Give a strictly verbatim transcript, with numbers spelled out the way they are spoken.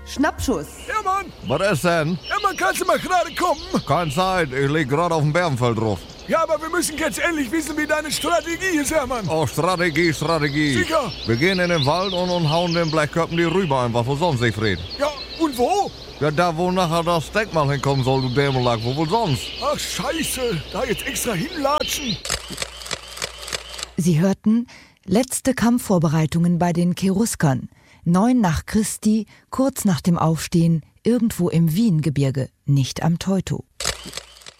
Schnappschuss. Ja, Mann. Was ist denn? Ja, Mann, kannst du mal gerade kommen? Keine Zeit, ich lieg gerade auf dem Bärenfeld drauf. Ja, aber wir müssen jetzt endlich wissen, wie deine Strategie ist, Hermann. Oh, Strategie, Strategie. Sicher. Wir gehen in den Wald und, und hauen den Blechköppen die Rübe einfach, wo sonst, Siegfried. Ja, und wo? Ja, da wo nachher das Denkmal hinkommen soll, du Dämmerlack, wo wohl sonst? Ach, scheiße, da jetzt extra hinlatschen. Sie hörten letzte Kampfvorbereitungen bei den Cheruskern. Neun nach Christi, kurz nach dem Aufstehen, irgendwo im Wiengebirge, nicht am Teutow.